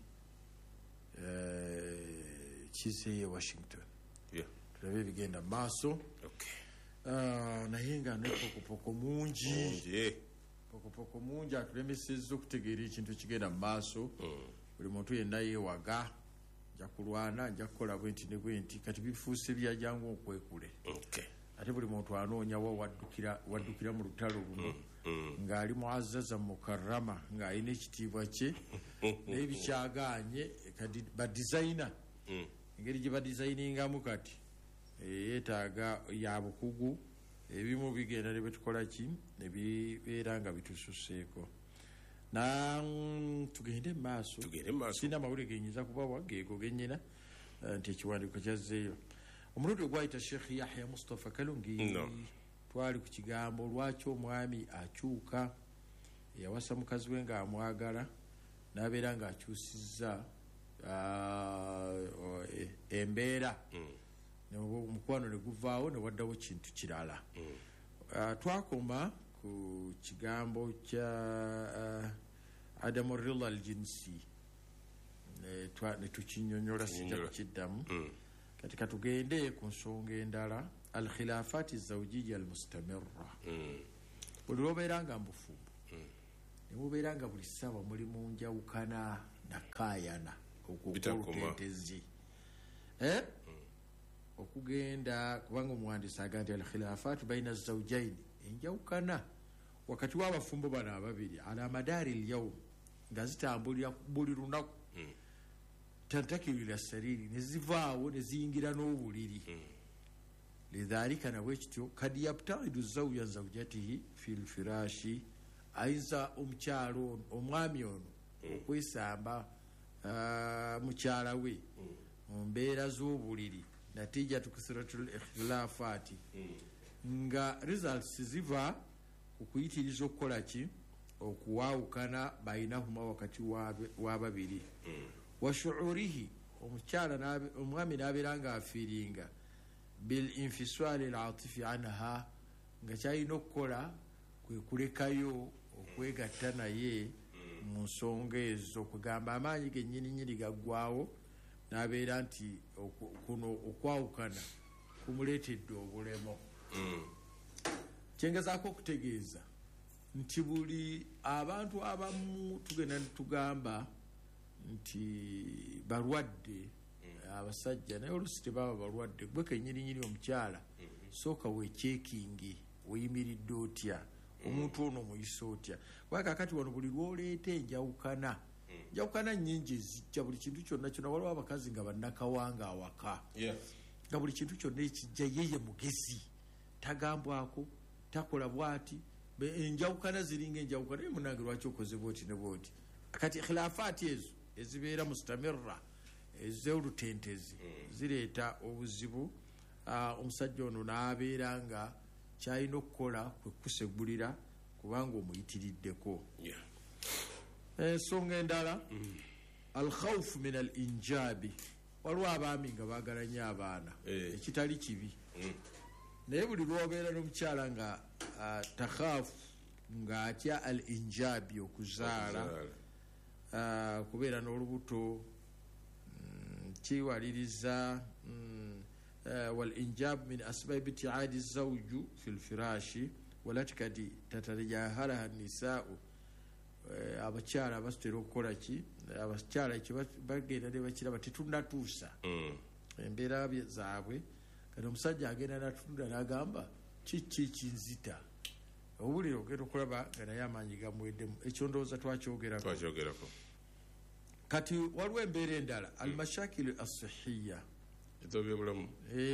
kizeeyo Washington tulabe ebigenda maaso naye nga nepokopoko mungi pokopoko mungi atulemesezza okutegeera ekintu kigenda mu maaso. Buli muntu yenna yeewaga nja kulwana nja kukola bwenti ne bwenti kati bifuuse byajangu okwekule ate buli muntu anoonyawo waddukira waddukira mu lutalo luno ng'ali muazzaza mukarrama ng'alina ekitiibwa kye naye bikyagaanye kati badizayina engeri gye badizayiningamu kati yeetaaga ya bukugu ebimu bigenda ne betukola ki ne bibeera nga bitususseeko. na tugende maaso tugende maaso sina mawulire genyinza kubawa geego genyina nti ekiwandiiko kyazzeeyo omulundi ogwayita Sheikh Yahya Mustafa Kalungi no. twali ku kigambo lwaki omwami akyuka yawasa mukazi we nga amwagala n'abeera nga akyusizza uh, embeera mm. omukwano ne guvaawo ne waddawo kintu kirala mm. uh, twakoma ku kigambo kya uh, Adamu Rila al-Jinsi ne tukinyonyola sijja kukiddamu mm. kati katugende ku nsonga endala al-khilafati zawjiyya al-mustamirra mm. buli lwobeera nga mbufumbo mm. ne mubeera nga buli ssaawa muli mu njawukana nakaayana okukolutentezi eh? mm. okugenda kubanga omuwandiisi aga nti al-khilafati baina zawjaini enjawukana wakati w'abafumbo bano ababiri ala madaari lyawm nga zitambulira buli lunaku mm. tantakirira sariri nezivaawo neziyingira n'obuliri mm. lidhalika nabwe kityo kadi yabtaidu zawya zawjatihi fi lfirashi ayinza omukyalo omwami ono mm. okwesamba uh, mukyala we mu mm. mbeera z'obuliri natija tukisiratul ikhtilafati mm. nga results ziva okuyitiriza okukola ki okuwaawukana bainahuma wakati w'ababiri mm. wa shuurihi omukyala omwami n'abeera nga afiiringa bil infiswali al-atifi anha nga kyalina okukola kwe kulekayo okwegatta naye mu nsonga ezo okugamba amaanyi gennyini nyini gaggwawo n'abeera nti kuno okwawukana kumuleetedde obulemo mm. kyengezaako okutegeeza nti buli abantu abamu tugenda nitugamba nti balwadde mm. abasajja naye oluusi tebaba balwadde gwe kenyininyini omukyala mm -hmm. sooka weekyekingi weyimiridde otya mm. omuntu ono muyisa otya kubanga kakati wano buli lwoleeta enjawukana mm. njawukana nnyingi ezijja buli kintu kyonna kyonna waliwo abakazi nga bannakawanga awaka yeah. nga buli kintu kyonna ekijja yeye mugezi tagambwako takola bwati enjawukana ziringa enjawukana munange lwaki okoze bwoti ne bwoti kati khilafati ezo ezibeera mustamirra ez'olutentezi mm. zireeta obuzibu uh, omusajja ono n'abeera nga kyalina okukola kwe kusegulira kubanga omuyitiriddeko ensonga yeah. endala mm. alkhawfu min al injabi waliwo abaami nga baagala nnyo abaana hey. ekitali kibi mm. naye buli lwobeera n'omukyala nga uh, takhaafu nga atya al injabi okuzaala uh, kubeera n'olubuto mm, kiwaliriza mm, uh, wal injab min asbab ibtiadi zawju fi lfirashi walati kadi tatarajahalaha nisaau uh, abakyala basitera okukola ki abakyala bagenda ne bakiraba tetunnatuusa mm. embeera zaabwe kati omusajja agenda natunda n'agamba kiki kinzita obulire ogenda okulaba nga naye amaanyi gamuweddemu ekyo ndowooza twakyogerako kati waliwo embeera endala mm. almashakilu asihiya ezobyobulamu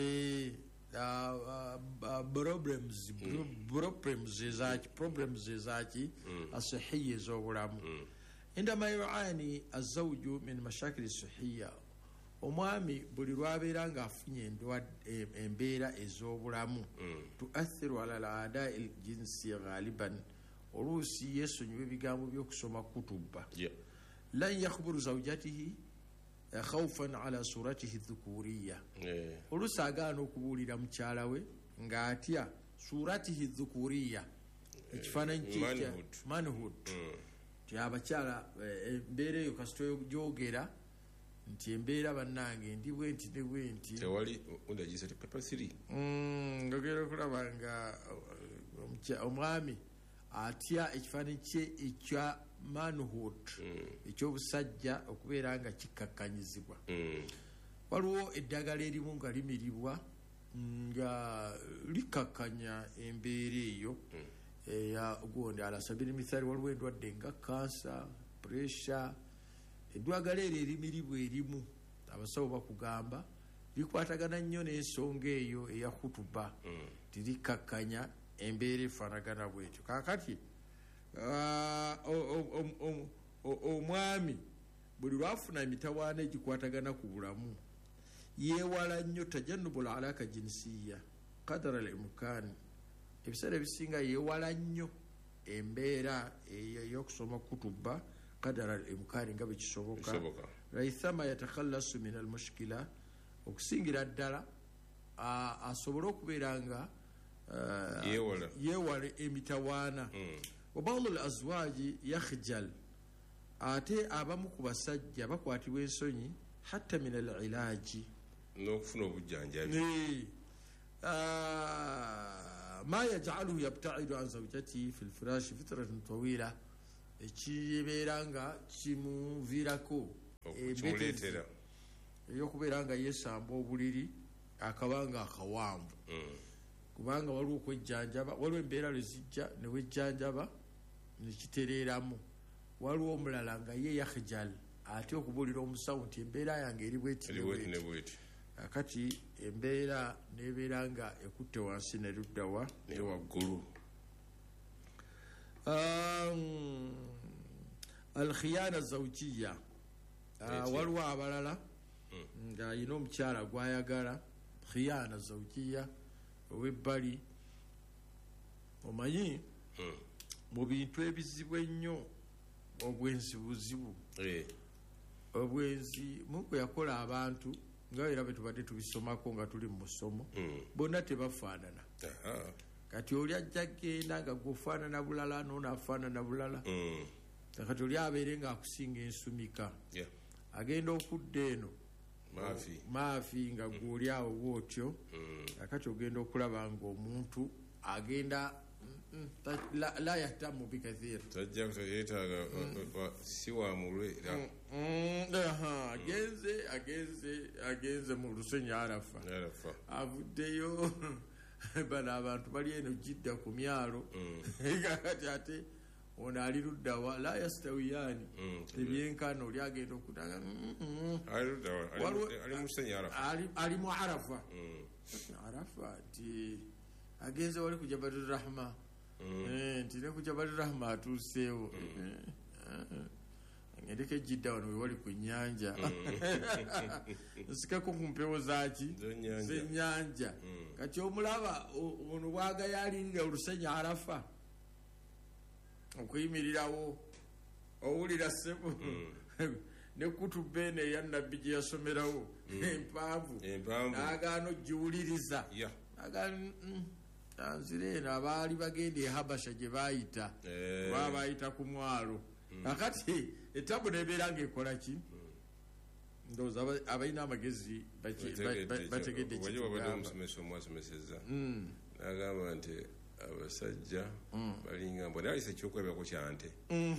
problems problems ezaki problems ezaki asihiya ez'obulamu indama yuani azawju min mashakili sihiya omwami buli lwabeera ng'afunye embeera ez'obulamu mm. tuathiru ala al-aada al-jinsi ghaliban oluusi yeesonyiwa ebigambo by'okusoma kutubba yeah. lan yakhburu zawjatihi khawfan ala suratihi dhukuriya yeah. oluusi agaana okubuulira mukyala we ng'atya suratihi dhukuriya ekifaananyi kyekya manhood ti mm. abakyala embeera eyo kasito gyogera nti embeera bannange ndi bwe nti ne bwe nti tewali undagisa ti pepper three ngogera okulaba nga omwami atya ekifaananyi kye ekya manhood ekyobusajja okubeera nga kikakkanyizibwa waliwo eddagala erimu nga limiribwa nga likakkanya embeera eyo eya gundi alasabiri mithali waliwo endwadde nga kansa pressure eddwagala eryo erimiribwa erimu abasawo bakugamba likwatagana nnyo n'ensonga eyo eya kutuba mm. tirikakkanya embeera efaanagana bwetyo kakati omwami buli lwafuna emitawaana egikwatagana ku bulamu yeewala nnyo tajannubul alaka jinsiya kadara al imkaani ebiseera ebisinga yeewala nnyo embeera ey'okusoma kutuba kadara al imkaani nga bwekisoboka raithama yatakhallasu min al mushkila okusingira ddala asobole okubeera nga yeewala emitawaana wa ba'du al azwaaji yakhjal ate abamu ku basajja bakwatibwa ensonyi hatta min al ilaaji n'okufuna obujjanjabi ma yaj'aluhu yabta'idu an zawjatihi fi lfirashi fitratan tawila ekibeera nga kimuviirako kimuleetera eyokubeera nga yesamba obuliri akabanga akawanvu kubanga waliwo okwejjanjaba waliwo embeera lwezijja newejjanjaba nekitereeramu waliwo omulala nga ye yakhjal ate okubuulira omusawo nti embeera yange eri bweti akati embeera nebeera nga ekutte wansi neruddawa newaggulu. Alkhiyana zawjiya waliwo abalala nga alina omukyala gwayagala khiyana zawjiya owebbali omanyi mu bintu ebizibu ennyo obwenzi buzibu obwenzi Mungu yakola abantu nga era bwe tubadde tubisomako nga tuli mu musomo bonna tebafaanana kati oli ajja genda nga gwofaanana bulala noona afaanana bulala kati oli abeere nga akusinga ensumika agenda okudda eno maafi nga gwoli awo bwotyo akati ogenda okulaba nga omuntu agenda la yahtamu bikathir tajja yetaaga si wa mulwera agenze agenze agenze mu lusenyi arafa avuddeyo bano abantu bali eno jidda ku myalo kati ate ono ali luddawa la yastawiyani ebyenkana oli agenda okutaga ali mu arafa arafa nti agenze wali ku Jabal Rahma nti ne ku Jabal Rahma atuuseewo ngendeko jidda wano wewali ku nnyanja nsikako ku mpewo zaki z'ennyanja kati omulaba ono bwagayalirira olusenyi arafa okuyimirirawo owulira ssebo ne kutuba eno eya nabbi gye yasomerawo empanvu n'agaana ogiwuliriza anzire eno abaali bagenda e Habasha gye baayita baba baayita ku mwalo akati etabu nebeera nga ekola ki ndowooza abalina amagezi bategedde omusomesa omwasomeseza nagamba nti abasajja balinga mbona alisa ekyokwebako kyante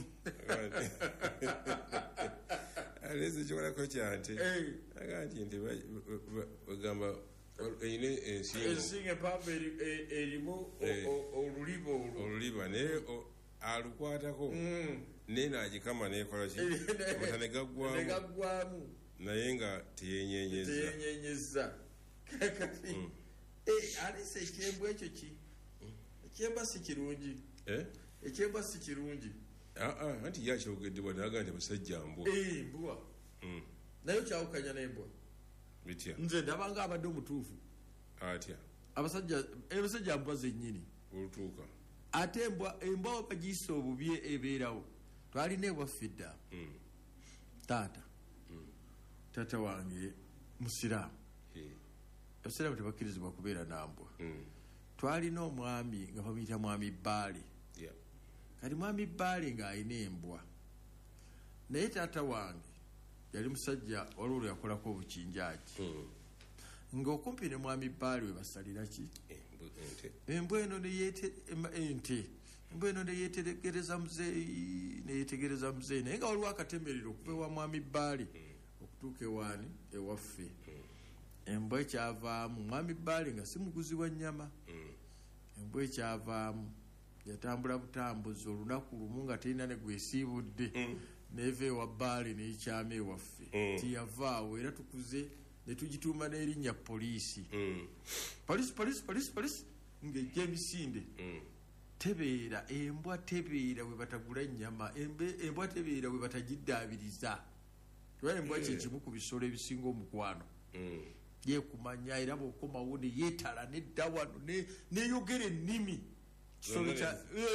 alisa ekyokwebako kyante aga nti nti bagamba eyina ensinga empamvu erimu oluliba olwo oluliba naye alukwatako naye naagikama nekolaki amata negaggwamu naye nga teyenyenyeza kati alisa ekyembu ekyo ki ekyemba si kirungi ekyemba si kirungi anti yakyogedde bwanaga nti abasajja mbwa mbwa naye okyawukanya nembwa bitya nze ndabanga abadde omutuufu atya abasajja abasajja mbwa zennyini olutuuka ate embwa embwa bagiyisa obubi ebeerawo twalina ewaffe dda taata taata wange musiraamu abasiraamu tebakkirizibwa kubeera nambwa twalina omwami nga bamuyita mwami Bbaale kati mwami Bbaale ng'alina embwa naye taata wange yali musajja waliwo lwe yakolako obukinjaaji ng'okumpi ne mwami Bbaale we basalira ki embwa eno ente embwa eno neyetegereza muzeeyi neyetegereza muzeeyi naye nga waliwo akatemberero okuva ewa mwami Bbaale okutuuka ewaani ewaffe embwa ekyavaamu mwami Bbaale nga si muguzi wa nnyama embwa ekyavaamu yatambula butambuzi olunaku lumu nga terina ne gwesiibudde neva ewa Bbaale neyikyama ewaffe tiyavaawo era tukuze netugituuma n'erinnya poliisi polisi polisi polisi polisi ng'ejja emisinde tebeera embwa tebeera we batagula ennyama embwa tebeera we batagiddaabiriza kubera embwa kyekimu ku bisolo ebisinga omukwano yekumanya era bwokomawo neyeetala nedda wano neyogera ennimi kisolo kya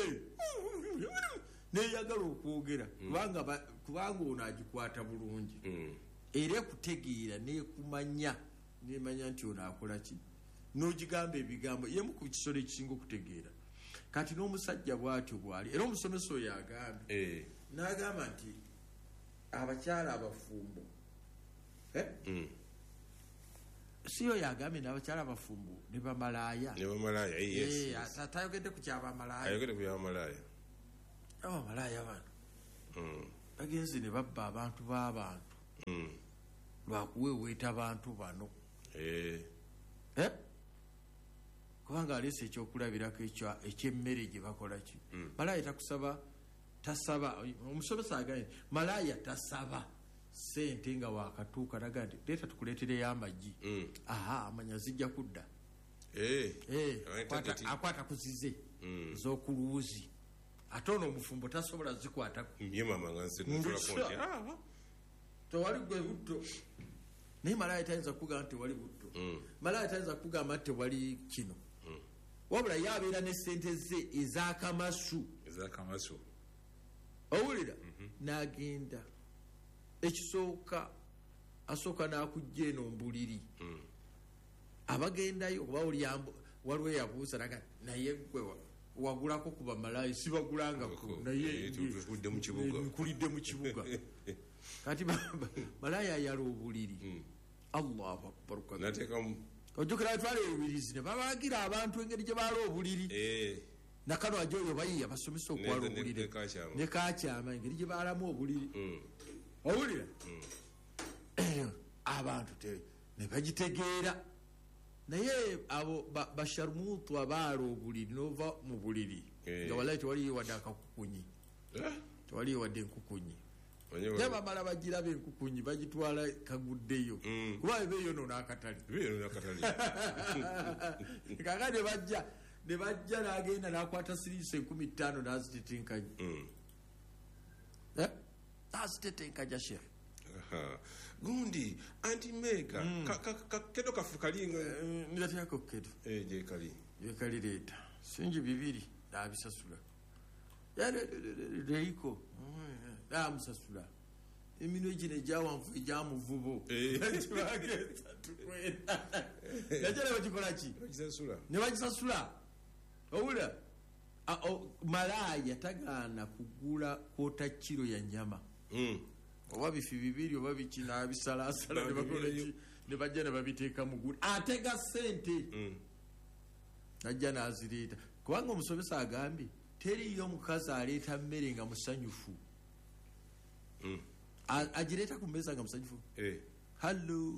neyagala okwogera kubanga ono agikwata bulungi era kutegeera nekumanya nemanya nti ono akola ki n'ogigamba ebigambo yemu ku kisolo ekisinga okutegeera kati n'omusajja bwatyo bwali era omusomesa oyo agambye n'agamba nti abakyala abafumbo si oyo agambye n'abakyala abafumbo ne bamalaaya atayogedde ku kyabamalaaya abamalaaya bano bagenzi ne babba abantu b'abantu lwakuweweeta abantu bano kubanga aleese ekyokulabirako ekyemmere gye bakola ki malaaya takusaba tasaba omusomesa agambye malaaya tasaba sente nga wakatuuka naga nti leeta tukuleetereyo amagi aha amanya zijja kudda akwata kuzize z'okuluuzi ate ono omufumbo tasobola zikwataku tewali gwe butto naye malaaya tayinza kugamba nti tewali butto malaaya tayinza kugamba nti tewali kino wabula yabeera ne sente ze ezakamasu owulira n'agenda ekisooka asooka n'akujja eno mbuliri abagendayo oba waliwo eyabuuza naga naye gwe wagulako ku bamalaaya sibagulangako naye nkulidde mu kibuga kati malaaya yala obuliri allahu akbar ojjukira batwala ebibirizi ne babagira abantu engeri gye baala obuliri nakano ajo oyo bayiya basomesa okwala obuliri ne kakyama engeri gye baalamu obuliri owulira abantu ne bagitegeera naye abo basharmutu abaala obuliri nova mu buliri nga walayi tewaliyo wadde akakukunyi tewaliyo wadde enkukunyi naye bamala bagiraba enkukunyi bagitwala kaguddeyo kuba ebeeyonoona akatali kaka ne bajja ne bajja n'agenda n'akwata siriisi enkumi ttaano n'azitetenkanya n'azitetenkanya sheekh gundi anti mega kedo kafu kalinga ndatyako kedo je kali je kali leeta singi bibiri n'abisasula yareiko namusasula eminwe gino egyawanfu egyamuvubo ekibageza tukwenda najala bakikola ki ne bagisasula owula malaaya tagaana kugula kwota kiro ya nyama oba bifi bibiri oba bikina bisalasala ne bajja ne babiteeka mu guli atega sente najja n'azireeta kubanga omusomesa agambye teriyo mukazi aleeta mmere nga musanyufu agireeta ku mmeeza nga musanyufu hallo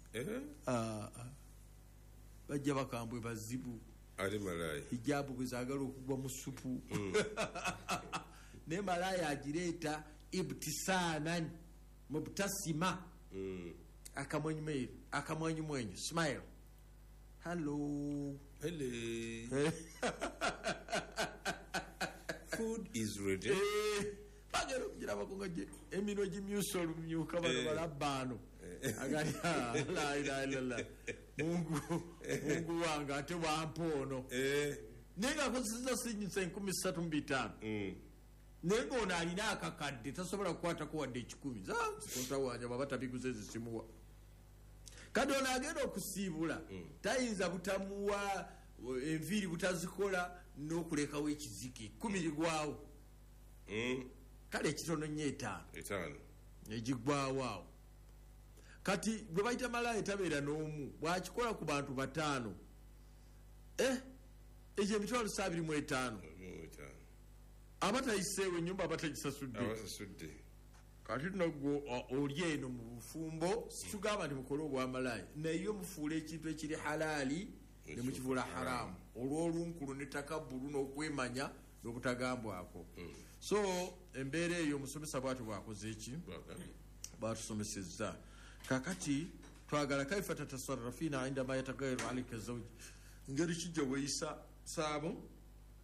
bajja bakambwe bazibu ali malaaya hijabu bwe zaagala okugwa mu supu naye malaaya agireeta ibtisaanan mubtasima akamwenyumweru akamwenyumwenyu smile hallo hello food is ready bagera okugirabako nga eminwe gimyusa olumyuka bano balabbaano agali la ilaha illallah mungu mungu wange ate wampa ono naye ngaakozeseza sinyisa enkumi ssatu mu bitaano naye ng'ono alina akakadde tasobola kukwatako wadde ekikumi kontawanja baba tabiguza ezisimuwa kati ono agenda okusiibula tayinza butamuwa enviiri butazikola n'okulekawo ekizike kumi ligwawo kale ekitono nnyo etaano egigwawo awo kati bwe bayita malaaya tabeera n'omu bwakikola ku bantu bataano ekyo emitwalo saabiri mu etaano abatayiseewo ennyumba abatagisasudde kati nagwo oli eno mu bufumbo situgamba nti mukole obwamalaaya naye mufuula ekintu ekiri halaali ne mukifuula haramu olw'olunkulu ne takabbulu n'okwemanya n'obutagambwako so embeera eyo omusomesa bwati bwakoze eki bwatusomesezza kakati twagala kaifa tatasarrafina indama yatagayaru alaika zawji ngeri kijja bweyisa saabo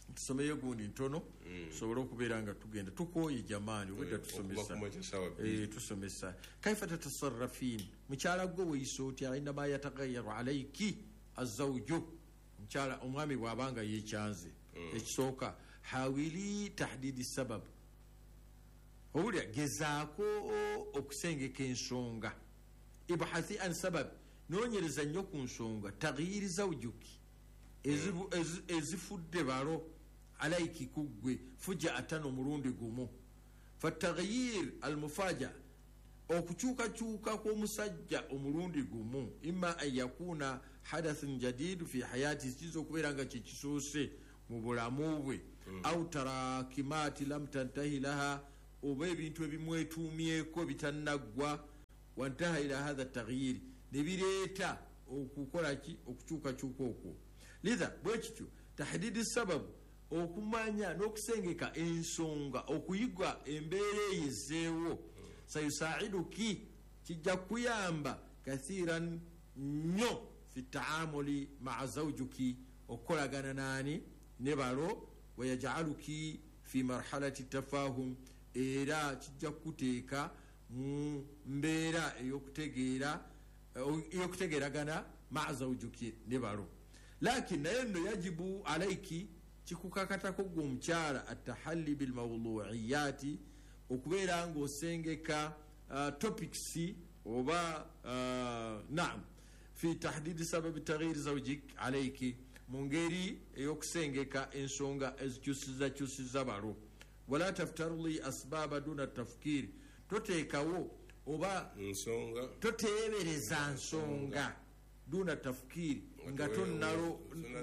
tusomeyo gundi ntono tusobole okubeera nga tugenda tukooye jamaani obwedda tusomesa eh tusomesa kaifa tatasarrafin mukyala gwe weyisa otya inama yatagayyaru alayki azawju mukyala omwami bw'abanga yekyanze ekisooka hawili tahdidi sabab owulira gezaako okusengeka ensonga ibhathi an sabab noonyereza nnyo ku nsonga taghyiri zawjuki ezifudde balo alayki kuggwe fujaatan omulundi gumu fataghyir almufaja okukyukakyuka kw'omusajja omulundi gumu imma an yakuna hadathun jadid fi hayati kiza okubeera nga kyekisoose mu bulamu bwe au tarakimaati lam tantahi laha oba ebintu ebimwetuumyeko bitannaggwa wantaha ila hatha taghyiri nebireeta okukolaki okukyukakyuka okwo lidha bwekityo tahdidi sababu okumanya n'okusengeka ensonga okuyiga embeera eyezeewo sayusaiduki kijja kuyamba kathiran nnyo fi taamuli maa zawjuki okukolagana naani ne balo wayajaluki fi marhalati tafahum era kijja kuteeka mu mbeera eyokutegeera eyokutegeeragana maa zawjuki ne balo lakin naye nno yajibu alayki kikukakatako gwe omukyala atahalli bilmawduiyati okubeera nga osengeka uh, topics oba uh, naam fi tahdidi sababi taghyiri zawjik alayki mu ngeri ey'okusengeka ensonga ezikyusiza kyusiza balo wala taftaruli asbaba duna tafkiri toteekawo oba nsonga toteebereza nsonga duna tafkiri nga tonnalo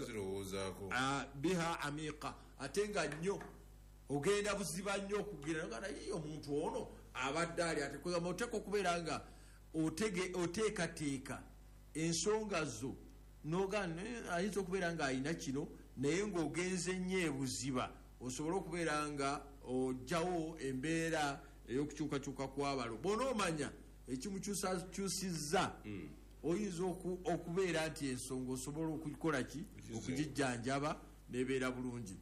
biha amiqa ate nga nnyo ogenda buziba nnyo okugira nga naye omuntu ono abadde ali ate kwegamba oteeka okubeera nga oteekateeka ensonga zo nogana ayinza okubeera nga alina kino naye ng'ogenze nnyo ebuziba osobole okubeera nga ojjawo embeera ey'okukyukakyuka kw'abalo bw'onoomanya ekimukyusizza oyinza okubeera nti ensonga osobola okukola ki okugijjanjaba nebeera bulungi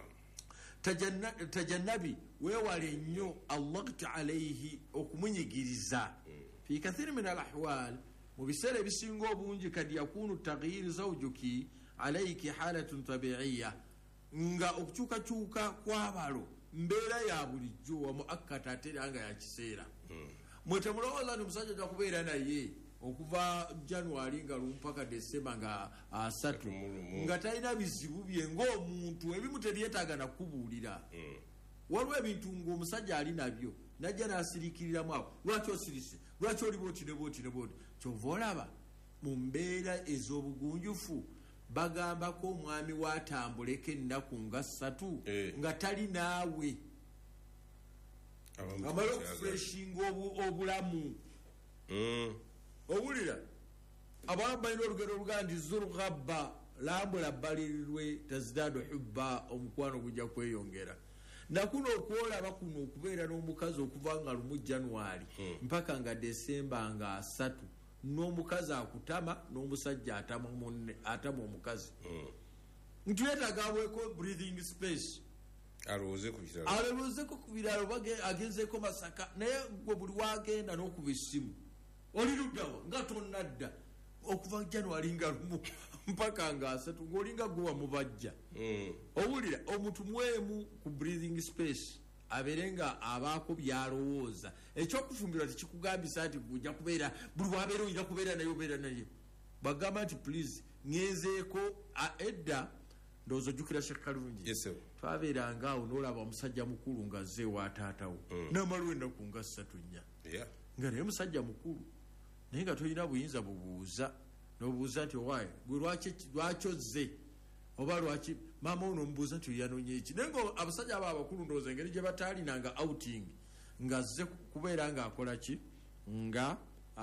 tajannabi weewale nnyo allaqtu alayhi okumunyigiriza fi kathiri min alahwal mu biseera ebisinga obungi kadi yakunu taghyiri zawjuki alayki halatun tabiiya nga okukyukakyuka kw'abalo mbeera ya bulijjo wa muakkata ate era nga yakiseera mwetemulowooza nti omusajja ojja kubeera naye okuva januari nga lumpaka desemba nga asatu nga talina bizibu bye ng'omuntu ebimu teryetaaga nakubuulira waliwo ebintu ng'omusajja ali nabyo najja n'asirikiriramu awo lwaki osirise lwaki oli booti ne booti ne booti kyova olaba mu mbeera ez'obugunjufu bagambako omwami watambuleko ennaku nga ssatu nga tali naawe amala okufreshinga obulamu owulira abamu balina olugero olugaa nti zurughabba lambula balirirwe tazidaadu hubba omukwano gujja kweyongera nakuno okwolaba kuno okubeera n'omukazi okuva nga lumu januari mpaka nga desemba nga asatu n'omukazi akutama n'omusajja atama omukazi nti yetagabweko breathing space alowoozeko ku biralo agenzeeko masaka naye gwe buli wagenda n'okuba essimu oli luddawa nga tonnadda okuva januari nga lumu mpaka nga asatu ng'olinga gwe wamubajja owulira omuntu mwemu ku breathing space abeere nga abaako byalowooza ekyokufumbirwa tekikugambisa nti gujja kubeera buli wabeera oyina kubeera naye obeera naye bagamba nti please ngezeeko edda ndowooza ojjukira shekkalungi twabeeranga awo n'olaba omusajja mukulu ng'azze ewa taatawo n'amaliwo ennaku nga ssatu nnya nga naye musajja mukulu naye nga tolina buyinza bubuuza nobuuza nti owaaye gwe lwaki ozze oba lwaki maama ono omubuuza nti yanonye eki naye nga abasajja abo abakulu ndowooza engeri gye bataalinanga outing nga azze kubeera nga akola ki nga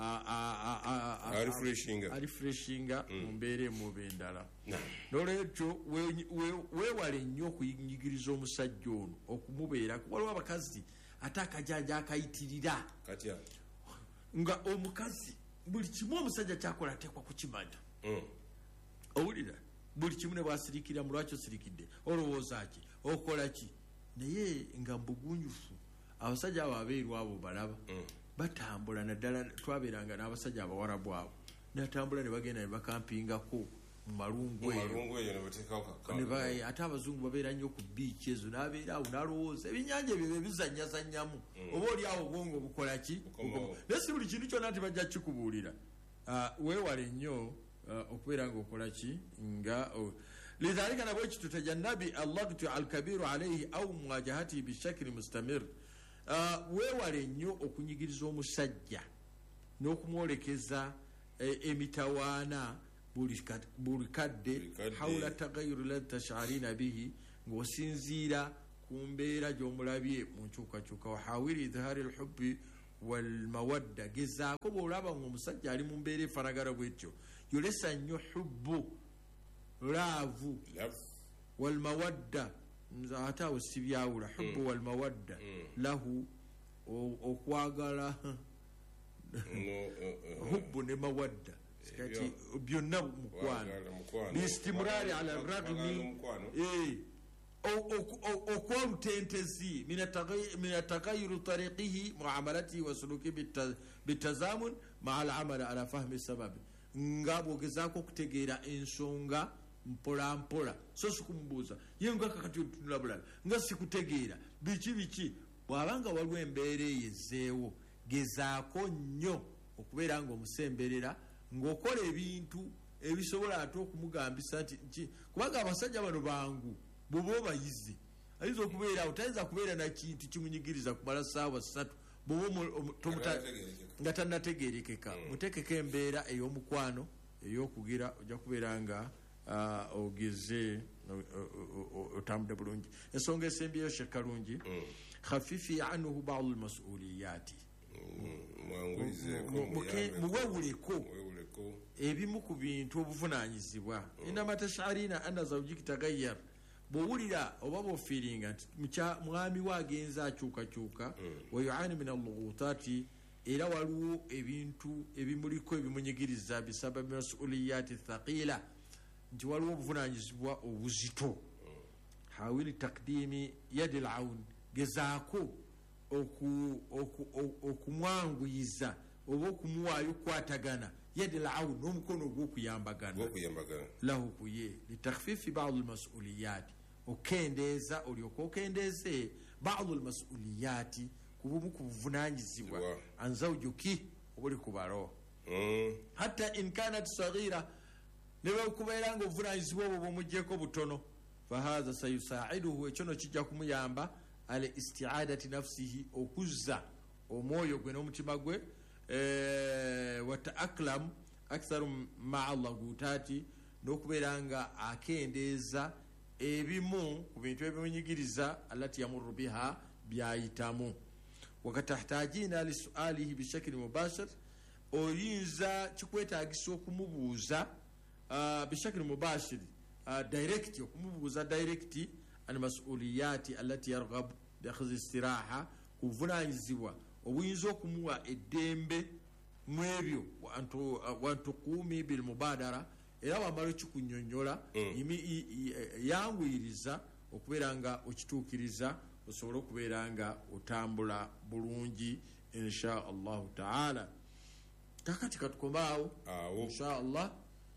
arifreshinga mu mbeera emuba endala nolwekyo weewale nnyo okunyigiriza omusajja ono okumubeera waliwo abakazi ate akajanja akayitirira nga omukazi buli kimu omusajja kyakola ateekwa kukimanya owulira buli kimu ne bwasirikira mu lwaki osirikidde olowooza ki okola ki naye nga mbugunjufu abasajja abo abeeru abo balaba batambula naddala twabeeranga n'abasajja abawarabu abo natambula ne bagenda ne bakampingako mu malungu eyo ate abazungu babeera nnyo ku biiki ezo n'abeera awo n'alowooza ebinnyanja ebyo bebizanyazanyamu oba oli awo obwongo bukola ki naye si buli kintu kyonna nti bajja kikubuulira weewale nnyo okubeera ngaokola ki nga lidhalika nabwe ekito tajannabi allagtu alkabiru alaihi au muwajahatihi bishakili mustamir weewale nnyo okunyigiriza omusajja n'okumwolekeza emitawaana buli kadde hawula tagayuru la tasharina bihi ng'osinziira ku mbeera gy'omulabye mu nkyukakyuka wahawiri idhari lhubbi walmawadda gezaako bw'olaba ng'omusajja ali mu mbeera efanagana bwetyo yolesa nnyo hubbu laavu walmawadda ate awo sibyawula hubbu walmawadda lahu okwagala hubbu ne mawadda kati byonna mukwano biistimurari ala ragmi okwolutentezi min atagayuru tariqihi muamalatihi wasuluki bitazamun maa alamali ala fahmi sababi nga bwogezaako okutegeera ensonga mpolampola so sikumubuuza ye nga kakati otunula bulala nga sikutegeera biki biki bw'abanga waliwo embeera eyezeewo gezaako nnyo okubeera nga omusemberera ng'okola ebintu ebisobola ate okumugambisa nti kubanga abasajja bano bangu bwoba obayize ayinza okubeera awo tayinza kubeera na kintu kimunyigiriza kumala saawa ssatu bwoba nga tannategeerekeka mutekeko embeera ey'omukwano ey'okugira ojja kubeera nga ogeze otambudde bulungi ensonga esembyeyo shekalungi khafifi anhu badu lmasuliyati muwewuleko ebimu ku bintu obuvunanyizibwa inama tasharina anna zawjiki tagayyar bwowulira oba bwofiiringa nti mwami we agenza akyukakyuka wayuani min allughutati era waliwo ebintu ebimuliko ebimunyigiriza bisababi masuliyati thaqila nti waliwo obuvunanyizibwa obuzito hawili takdimi yadi laun gezaako okumwanguyiza oba okumuwaayo okukwatagana yadi laun n'omukono ogw'okuyambagana lahu kuye litakhfifi badu lmasuliyati okendeeza olyoka okendeeze badu lmasuliyati kubumu ku buvunanyizibwa anzawjuki obuli kubalo hatta in kanat saghira nebekubeera nga obuvunanyizibwa obwo bwomuggyeko butono fahatha sayusaiduhu ekyono kijja kumuyamba ala istiadati nafsihi okuzza omwoyo gwe n'omutima gwe wataaklam aktharu maa llagutati n'okubeera nga akendeeza ebimu ku bintu ebimunyigiriza allati yamurru biha byayitamu wakatahtajina lisualihi bishakili mubashir oyinza kikwetagisa okumubuuza bishakili mubashiri direct okumubuuza direct an masuliyati allati yarghabu biakhidhi istiraha kuvunanyizibwa obuyinza okumuwa eddembe mu ebyo wantukumi bilmubadara era wamala okikunyonyola yanguyiriza okubeera nga okituukiriza osobole okubeera nga otambula bulungi insha allahu taala kakati katukomaawo insha allah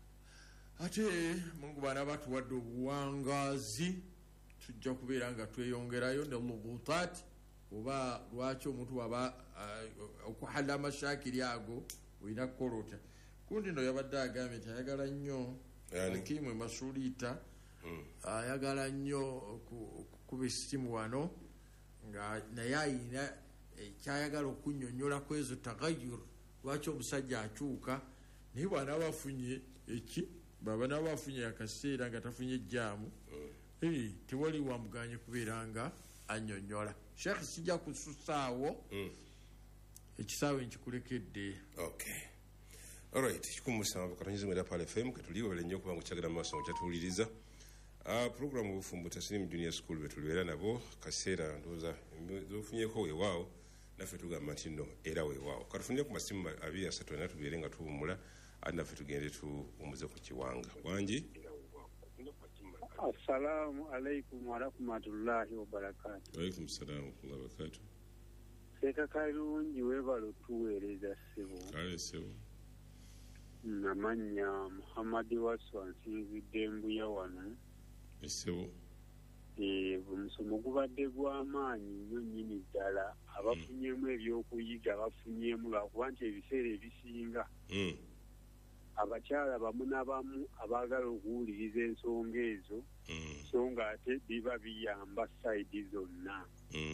ate mungu baana batuwadde obuwangazi tujja kubeera nga tweyongerayo ne lughutati oba lwaki omuntu waba okuhala amashakiri ago olina kukola otya kundi no yabadde agambye nti ayagala nnyo akimu emasuliita ayagala nnyo okukuba esitimu wano nga naye ayina ekyayagala okunyonyola ku ezo tagayur lwaki omusajja akyuka naye bwanaaba afunye eki baba naaba afunye akaseera nga tafunye ejjaamu tewali wamuganye kubeera nga anyonyola sheekh sijja kususaawo ekisaawe nkikulekedde alright kikumusamba katonyezemwera pal fm ketuliwebale nnyo okuba nga okyagala mu maaso nga kyatuwuliriza program obufumbo taslim junior school betulibeera nabo kaseera ndowooza zofunyeko weewaawo naffe tugamba nti nno era weewaawo katufunire ku masimu abiri asatu ana tubeere nga tuwumula ate naffe tugende tuwumuze ku kiwanga wangi Assalamu alaikum wa rahmatullahi wa barakatuh. Alaikum salam wa barakatuh. Seka kalungi webalo tuweereza ssebo. Kale ssebo. Namanya Muhammad Waswa nsinzidde mbuya wano. Ssebo. Eh, omusomo gubadde gw'amaanyi nnyo nnyini ddala. Abafunyeemu ebyokuyiga bafunyeemu lwakuba nti ebiseera ebisinga. Mm. Abakyala bamu n'abamu abaagala okuwuliriza ensonga ezo so nga ate biba biyamba sayidi zonna.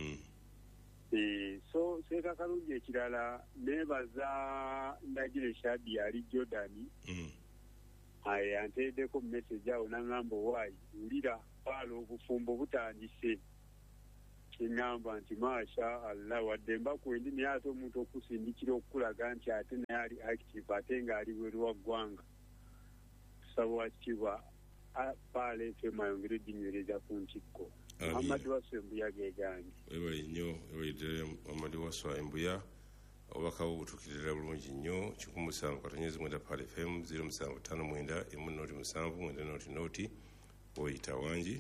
So seeka kalungi ekirala neebaza Ndagire Shadi yali Jordani anteeddeko message awo n'angamba owaayi wulira paala obufumbo butandise kiŋŋamba nti masha Allah wadde mbakwendi naye ate omuntu okusindikira okukulaga nti ate naye ali active ate ng'ali bweru wa ggwanga tusaba kitiibwa paala efemu ayongere odinywereza ku ntikko. Muhammad Waswa embuya gegandi webali nnyo webaliddala Muhammad Waswa embuya obubaka bwo butuukirira bulungi nnyo kikumi musanvu katonyezi mwenda paala efemu ziro musanvu ttaano mwenda emu nooti musanvu mwenda nooti nooti oyita wangi